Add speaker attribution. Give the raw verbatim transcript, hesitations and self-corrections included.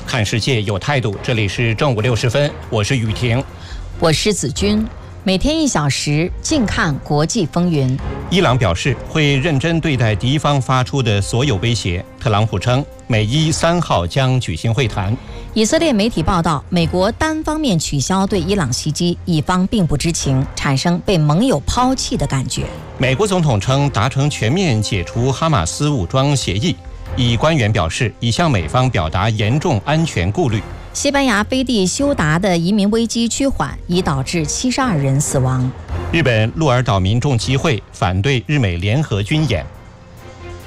Speaker 1: 看世界有态度。这里是正午六十分，我是雨婷，
Speaker 2: 我是子君。每天一小时，静看国际风云。
Speaker 1: 伊朗表示会认真对待敌方发出的所有威胁。特朗普称，美伊三号将举行会谈。
Speaker 2: 以色列媒体报道，美国单方面取消对伊朗袭击，以方并不知情，产生被盟友抛弃的感觉。
Speaker 1: 美国总统称达成全面解除哈马斯武装协议，一官员表示已向美方表达严重安全顾虑。
Speaker 2: 西班牙飞地休达的移民危机趋缓，已导致七十二人死亡。
Speaker 1: 日本鹿儿岛民众集会反对日美联合军演。